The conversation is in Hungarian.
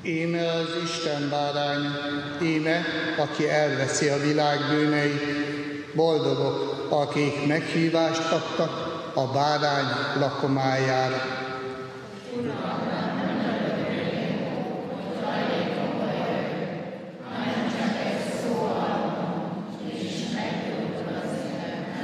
Íme az Isten bárány, íme, aki elveszi a világ bűneit. Boldogok, akik meghívást kaptak a bárány lakomájára.